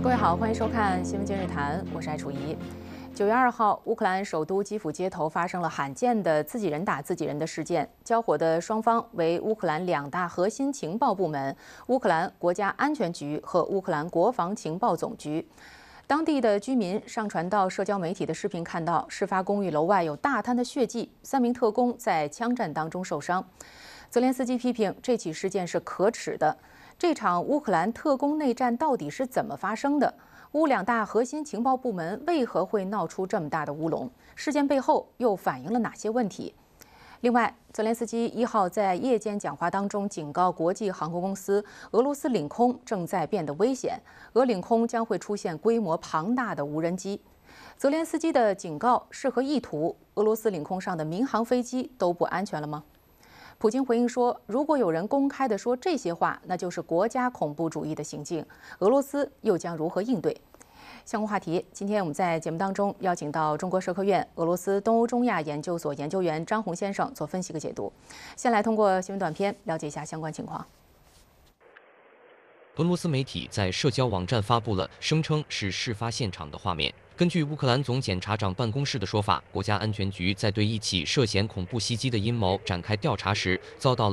各位好，欢迎收看《新闻今日谈》，我是艾楚怡。9月2号，乌克兰首都基辅街头发生了罕见的自己人打自己人的事件，交火的双方为乌克兰两大核心情报部门——乌克兰国家安全局和乌克兰国防情报总局。当地的居民上传到社交媒体的视频看到，事发公寓楼外有大滩的血迹，3名特工在枪战当中受伤。泽连斯基批评这起事件是可耻的。这场乌克兰特工内战到底是怎么发生的？乌两大核心情报部门为何会闹出这么大的乌龙？事件背后又反映了哪些问题？另外，泽连斯基1号在夜间讲话当中警告国际航空公司，俄罗斯领空正在变得危险，俄领空将会出现规模庞大的无人机。泽连斯基的警告是何意图？俄罗斯领空上的民航飞机都不安全了吗？普京回应说，如果有人公开地说这些话，那就是国家恐怖主义的行径，俄罗斯又将如何应对？相关话题，今天我们在节目当中邀请到中国社科院俄罗斯东欧中亚研究所研究员张红先生做分析和解读。先来通过新闻短片了解一下相关情况。 俄罗斯媒体在社交网站发布了声称是事发现场的画面。根据乌克兰总检察长办公室的说法，国家安全局在对一起涉嫌恐怖袭击的阴谋展开调查时，遭到